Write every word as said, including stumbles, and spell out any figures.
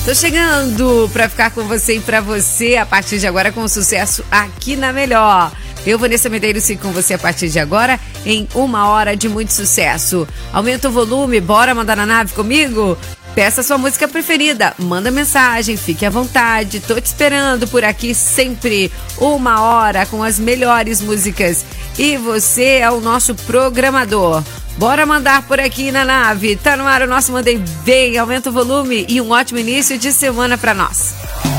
Tô chegando pra ficar com você e pra você a partir de agora com sucesso aqui na Melhor. Eu, Vanessa Medeiros, fico com você a partir de agora em uma hora de muito sucesso. Aumenta o volume, bora mandar na nave comigo? Peça sua música preferida, manda mensagem, fique à vontade. Tô te esperando por aqui sempre, uma hora com as melhores músicas. E você é o nosso programador. Bora mandar por aqui na nave. Tá no ar o nosso Mandei Bem. Aumenta o volume e um ótimo início de semana pra nós.